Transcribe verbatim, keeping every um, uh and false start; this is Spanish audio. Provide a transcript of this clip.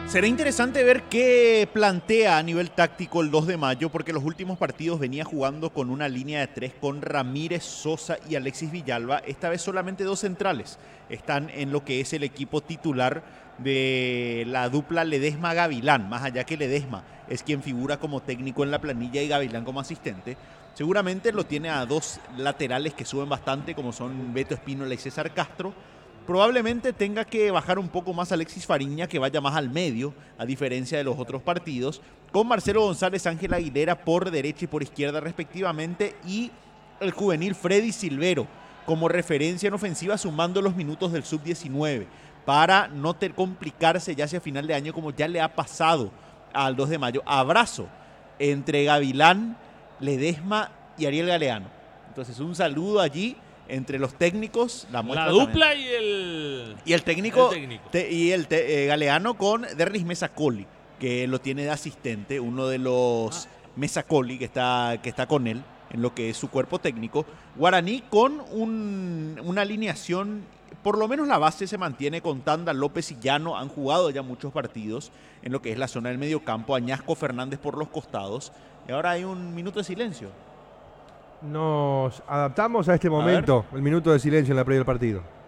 Será interesante ver qué plantea a nivel táctico el dos de mayo, porque los últimos partidos venía jugando con una línea de tres con Ramírez, Sosa y Alexis Villalba. Esta vez solamente dos centrales están en lo que es el equipo titular de la dupla Ledesma-Gavilán, más allá que Ledesma es quien figura como técnico en la planilla y Gavilán como asistente. Seguramente lo tiene a dos laterales que suben bastante, como son Beto Espínola y César Castro. Probablemente tenga que bajar un poco más Alexis Fariña, que vaya más al medio, a diferencia de los otros partidos, con Marcelo González, Ángel Aguilera por derecha y por izquierda respectivamente, y el juvenil Freddy Silvero como referencia en ofensiva, sumando los minutos del sub diecinueve, para no te complicarse ya hacia final de año como ya le ha pasado al dos de mayo. Abrazo entre Gavilán, Ledesma y Ariel Galeano. Entonces un saludo allí entre los técnicos, la, la dupla también. y el y el técnico, el técnico. Te, y el te, eh, Galeano con Derlis Mesacoli, que lo tiene de asistente, uno de los ah. Mesacoli que está, que está con él en lo que es su cuerpo técnico. Guaraní con un, una alineación, por lo menos la base se mantiene con Tanda, López y Llano, han jugado ya muchos partidos en lo que es la zona del mediocampo, Añasco, Fernández por los costados, y ahora hay un minuto de silencio. Nos adaptamos a este momento, a el minuto de silencio en la previa del partido.